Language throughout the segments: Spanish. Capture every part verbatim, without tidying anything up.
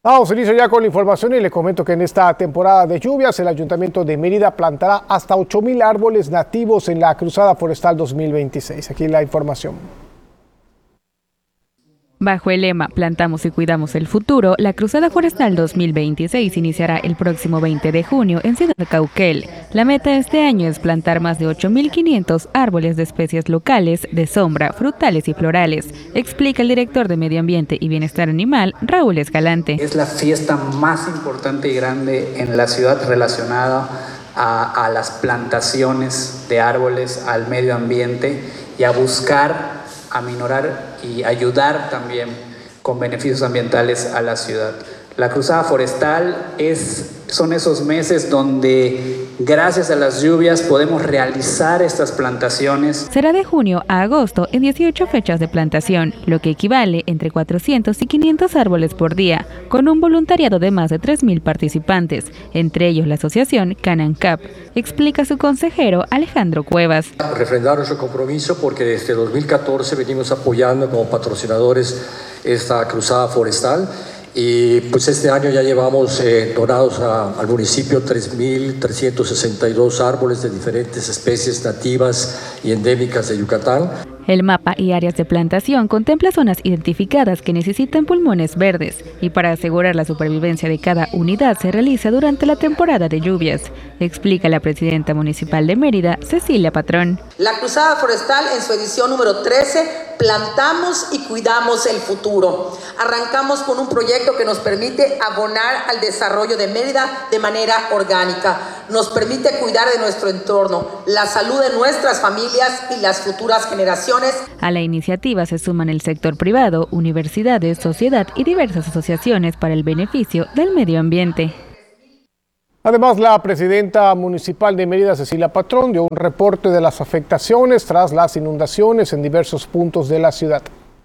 Vamos, inicio ya con la información y le comento que en esta temporada de lluvias el Ayuntamiento de Mérida plantará hasta ocho mil árboles nativos en la Cruzada Forestal dos mil veintiséis. Aquí la información. Bajo el lema Plantamos y Cuidamos el Futuro, la Cruzada Forestal dos mil veintiséis iniciará el próximo veinte de junio en Ciudad Cauquel. La meta este año es plantar más de ocho mil quinientos árboles de especies locales, de sombra, frutales y florales, explica el director de Medio Ambiente y Bienestar Animal, Raúl Escalante. Es la fiesta más importante y grande en la ciudad relacionada a, a las plantaciones de árboles, al medio ambiente y a buscar aminorar y ayudar también con beneficios ambientales a la ciudad. La Cruzada Forestal es, son esos meses donde gracias a las lluvias podemos realizar estas plantaciones. Será de junio a agosto en dieciocho fechas de plantación, lo que equivale entre cuatrocientos y quinientos árboles por día, con un voluntariado de más de tres mil participantes, entre ellos la asociación Canancap, explica su consejero Alejandro Cuevas. Refrendar nuestro compromiso porque desde dos mil catorce venimos apoyando como patrocinadores esta Cruzada Forestal. Y pues este año ya llevamos eh, donados a, al municipio tres mil trescientos sesenta y dos árboles de diferentes especies nativas y endémicas de Yucatán. El mapa y áreas de plantación contempla zonas identificadas que necesitan pulmones verdes y para asegurar la supervivencia de cada unidad se realiza durante la temporada de lluvias, explica la presidenta municipal de Mérida, Cecilia Patrón. La Cruzada Forestal en su edición número trece, plantamos y cuidamos el futuro. Arrancamos con un proyecto que nos permite abonar al desarrollo de Mérida de manera orgánica. Nos permite cuidar de nuestro entorno, la salud de nuestras familias y las futuras generaciones. A la iniciativa se suman el sector privado, universidades, sociedad y diversas asociaciones para el beneficio del medio ambiente. Además, la presidenta municipal de Mérida, Cecilia Patrón, dio un reporte de las afectaciones tras las inundaciones en diversos puntos de la ciudad.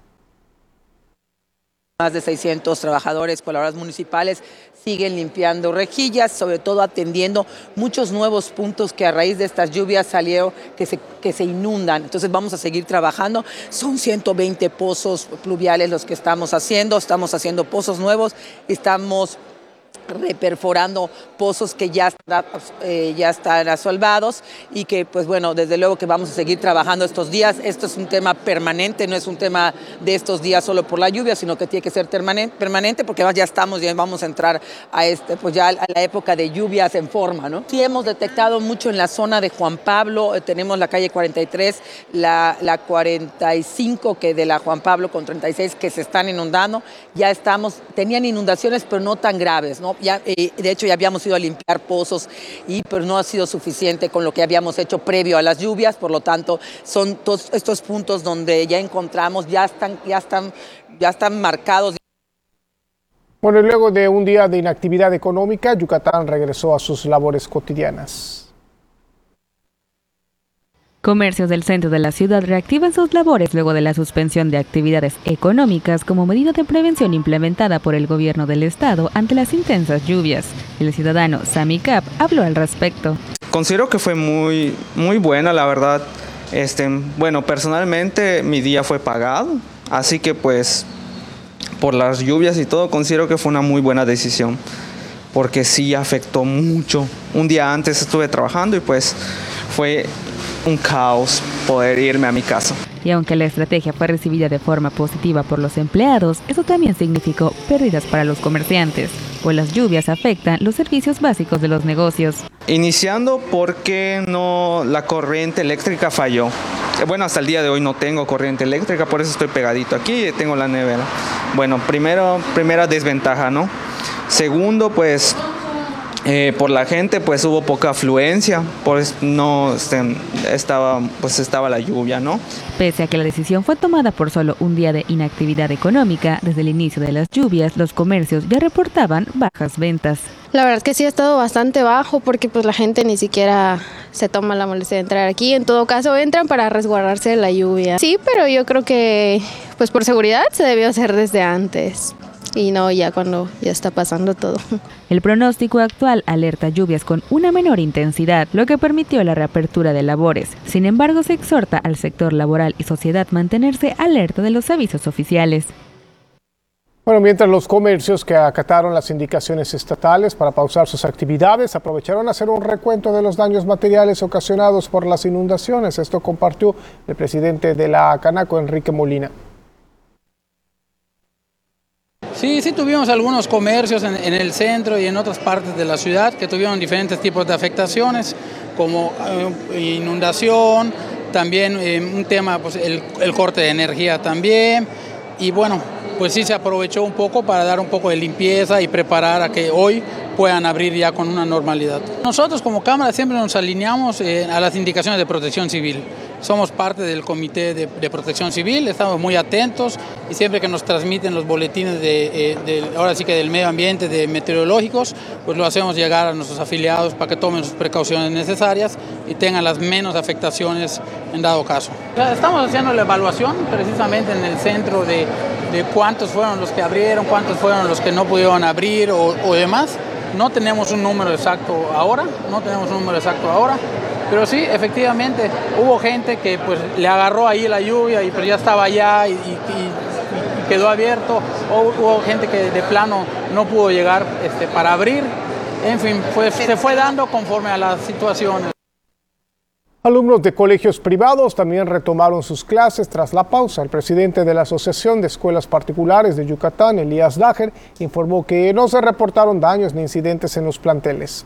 Más de seiscientos trabajadores, colaboradores municipales siguen limpiando rejillas, sobre todo atendiendo muchos nuevos puntos que a raíz de estas lluvias salieron, que se, que se inundan. Entonces vamos a seguir trabajando. Son ciento veinte pozos pluviales los que estamos haciendo, estamos haciendo pozos nuevos, estamos reperforando pozos que ya, está, eh, ya están asolvados y que pues bueno, desde luego que vamos a seguir trabajando estos días. Esto es un tema permanente, no es un tema de estos días solo por la lluvia, sino que tiene que ser permanente porque ya estamos, ya vamos a entrar a este, pues ya a la época de lluvias en forma, ¿no? Sí hemos detectado mucho en la zona de Juan Pablo, eh, tenemos la calle cuarenta y tres, la, la cuarenta y cinco que de la Juan Pablo con treinta y seis que se están inundando, ya estamos, tenían inundaciones pero no tan graves, ¿no? Ya, eh, de hecho ya habíamos ido a limpiar pozos y pero no ha sido suficiente con lo que habíamos hecho previo a las lluvias, por lo tanto son todos estos puntos donde ya encontramos, ya están, ya están, ya están marcados. Bueno, y luego de un día de inactividad económica, Yucatán regresó a sus labores cotidianas. Comercios del centro de la ciudad reactivan sus labores luego de la suspensión de actividades económicas como medida de prevención implementada por el gobierno del estado ante las intensas lluvias. El ciudadano Sammy Cap habló al respecto. Considero que fue muy, muy buena, la verdad. Este, bueno, personalmente mi día fue pagado, así que pues por las lluvias y todo considero que fue una muy buena decisión, porque sí afectó mucho. Un día antes estuve trabajando y pues fue un caos poder irme a mi casa. Y aunque la estrategia fue recibida de forma positiva por los empleados, eso también significó pérdidas para los comerciantes, pues las lluvias afectan los servicios básicos de los negocios. Iniciando porque no, la corriente eléctrica falló. Bueno, hasta el día de hoy no tengo corriente eléctrica, por eso estoy pegadito aquí y tengo la nevera. Bueno, primero, primera desventaja, ¿no? Segundo, pues Eh, por la gente pues hubo poca afluencia, pues no este, estaba, pues estaba la lluvia, ¿no? Pese a que la decisión fue tomada por solo un día de inactividad económica, desde el inicio de las lluvias los comercios ya reportaban bajas ventas. La verdad es que sí ha estado bastante bajo porque pues la gente ni siquiera se toma la molestia de entrar aquí. En todo caso entran para resguardarse de la lluvia. Sí, pero yo creo que pues por seguridad se debió hacer desde antes. Y no ya cuando ya está pasando todo. El pronóstico actual alerta lluvias con una menor intensidad, lo que permitió la reapertura de labores. Sin embargo, se exhorta al sector laboral y sociedad mantenerse alerta de los avisos oficiales. Bueno, mientras los comercios que acataron las indicaciones estatales para pausar sus actividades aprovecharon a hacer un recuento de los daños materiales ocasionados por las inundaciones. Esto compartió el presidente de la Canaco, Enrique Molina. Sí, sí tuvimos algunos comercios en, en el centro y en otras partes de la ciudad que tuvieron diferentes tipos de afectaciones, como eh, inundación, también eh, un tema, pues el, el corte de energía también, y bueno, pues sí se aprovechó un poco para dar un poco de limpieza y preparar a que hoy puedan abrir ya con una normalidad. Nosotros como Cámara siempre nos alineamos eh, a las indicaciones de Protección Civil. Somos parte del Comité de, de Protección Civil, estamos muy atentos y siempre que nos transmiten los boletines de, eh, de, ahora sí que del medio ambiente, de meteorológicos, pues lo hacemos llegar a nuestros afiliados para que tomen sus precauciones necesarias y tengan las menos afectaciones en dado caso. Estamos haciendo la evaluación precisamente en el centro de, de cuántos fueron los que abrieron, cuántos fueron los que no pudieron abrir o, o demás. No tenemos un número exacto ahora, no tenemos un número exacto ahora, pero sí, efectivamente, hubo gente que pues le agarró ahí la lluvia y pues ya estaba allá y, y, y quedó abierto, o hubo gente que de plano no pudo llegar este, para abrir, en fin, pues se fue dando conforme a las situaciones. Alumnos de colegios privados también retomaron sus clases tras la pausa. El presidente de la Asociación de Escuelas Particulares de Yucatán, Elías Dager, informó que no se reportaron daños ni incidentes en los planteles.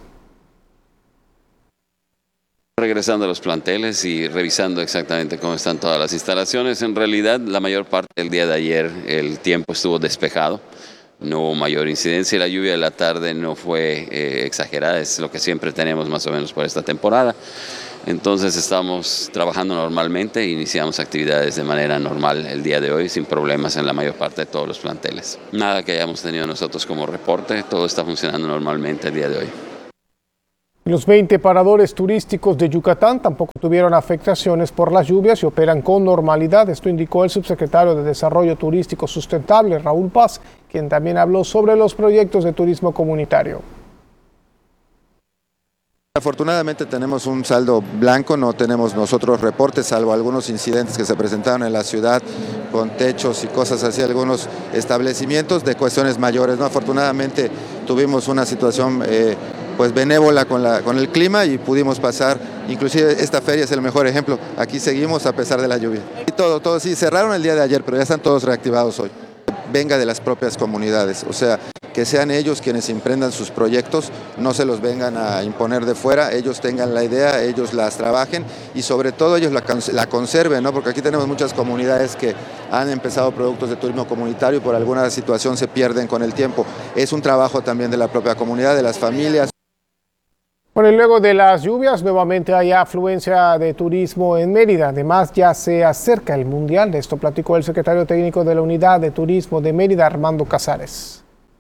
Regresando a los planteles y revisando exactamente cómo están todas las instalaciones, en realidad la mayor parte del día de ayer el tiempo estuvo despejado. No hubo mayor incidencia y la lluvia de la tarde no fue eh, exagerada, es lo que siempre tenemos más o menos por esta temporada. Entonces estamos trabajando normalmente e iniciamos actividades de manera normal el día de hoy sin problemas en la mayor parte de todos los planteles. Nada que hayamos tenido nosotros como reporte, todo está funcionando normalmente el día de hoy. Los veinte paradores turísticos de Yucatán tampoco tuvieron afectaciones por las lluvias y operan con normalidad. Esto indicó el subsecretario de Desarrollo Turístico Sustentable, Raúl Paz, quien también habló sobre los proyectos de turismo comunitario. Afortunadamente tenemos un saldo blanco, no tenemos nosotros reportes, salvo algunos incidentes que se presentaron en la ciudad con techos y cosas así, algunos establecimientos de cuestiones mayores, ¿no? Afortunadamente tuvimos una situación eh, pues benévola con, la, con el clima y pudimos pasar, inclusive esta feria es el mejor ejemplo, aquí seguimos a pesar de la lluvia. Y todo, todo, sí, cerraron el día de ayer, pero ya están todos reactivados hoy. Venga de las propias comunidades, o sea, que sean ellos quienes emprendan sus proyectos, no se los vengan a imponer de fuera, ellos tengan la idea, ellos las trabajen y sobre todo ellos la, la conserven, ¿no? Porque aquí tenemos muchas comunidades que han empezado productos de turismo comunitario y por alguna situación se pierden con el tiempo. Es un trabajo también de la propia comunidad, de las familias. Bueno, y luego de las lluvias, nuevamente hay afluencia de turismo en Mérida. Además, ya se acerca el Mundial. De esto platicó el secretario técnico de la Unidad de Turismo de Mérida, Armando Casares.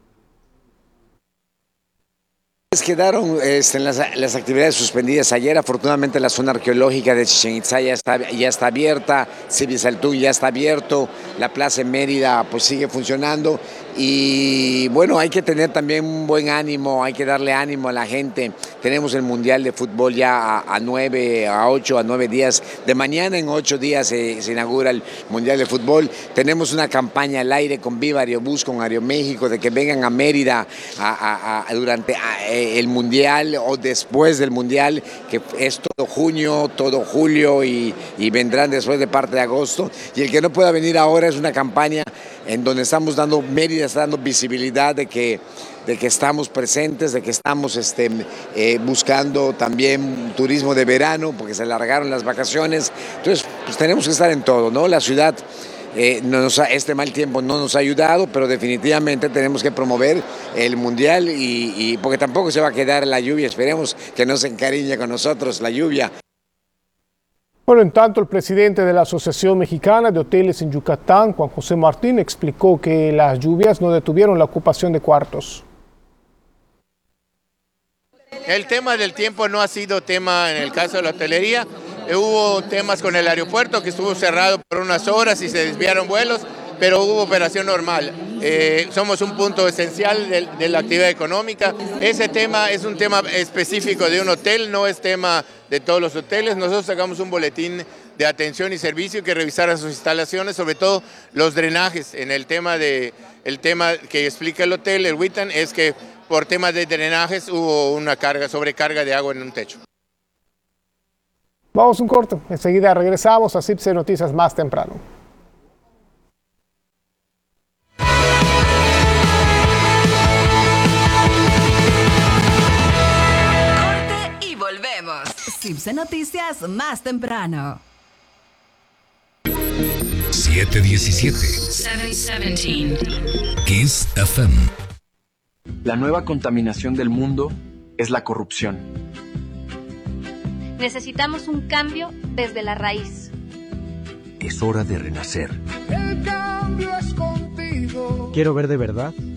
Quedaron este, las, las actividades suspendidas ayer. Afortunadamente la zona arqueológica de Chichén Itzá ya está, ya está abierta, Civisaltún ya está abierto, la plaza en Mérida pues sigue funcionando y bueno, hay que tener también un buen ánimo, hay que darle ánimo a la gente. Tenemos el Mundial de Fútbol ya a, a nueve, a ocho, a nueve días. De mañana en ocho días se, se inaugura el Mundial de Fútbol. Tenemos una campaña al aire con Viva Aerobús, con Aeroméxico, de que vengan a Mérida a, a, a, durante a, el Mundial o después del Mundial, que es todo junio, todo julio y, y vendrán después de parte de agosto. Y el que no pueda venir ahora es una campaña en donde estamos dando, Mérida está dando visibilidad de que, de que estamos presentes, de que estamos este, eh, buscando también turismo de verano, porque se alargaron las vacaciones. Entonces, pues tenemos que estar en todo, ¿no? La ciudad, eh, no nos ha, este mal tiempo no nos ha ayudado, pero definitivamente tenemos que promover el Mundial, y, y porque tampoco se va a quedar la lluvia. Esperemos que no se encariñe con nosotros la lluvia. Bueno, en tanto, el presidente de la Asociación Mexicana de Hoteles en Yucatán, Juan José Martín, explicó que las lluvias no detuvieron la ocupación de cuartos. El tema del tiempo no ha sido tema en el caso de la hotelería. Hubo temas con el aeropuerto que estuvo cerrado por unas horas y se desviaron vuelos, pero hubo operación normal. Eh, somos un punto esencial de, de la actividad económica. Ese tema es un tema específico de un hotel, no es tema de todos los hoteles. Nosotros sacamos un boletín de atención y servicio y que revisaran sus instalaciones, sobre todo los drenajes. En el tema, de, el tema que explica el hotel, el Wittan, es que por temas de drenajes hubo una carga, sobrecarga de agua en un techo. Vamos un corto, enseguida regresamos a C I P C Noticias más temprano. Corte y volvemos. C I P C Noticias más temprano. siete diecisiete. siete diecisiete. Kiss F M. La nueva contaminación del mundo es la corrupción. Necesitamos un cambio desde la raíz. Es hora de renacer. El cambio es contigo. Quiero ver de verdad